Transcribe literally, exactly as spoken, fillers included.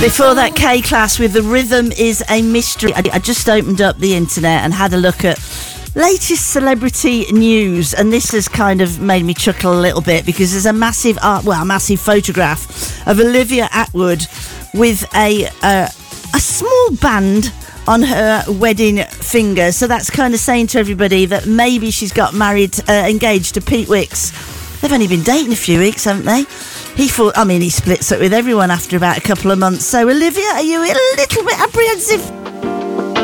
Before that, K-Class with The Rhythm Is a Mystery. I, I just opened up the internet and had a look at latest celebrity news, and this has kind of made me chuckle a little bit because there's a massive art, well, a massive photograph of Olivia Attwood with a uh, a small band on her wedding finger. So that's kind of saying to everybody that maybe she's got married, uh, engaged to Pete Wicks. They've only been dating a few weeks, haven't they? He thought, I mean, he splits up with everyone after about a couple of months. So, Olivia, are you a little bit apprehensive?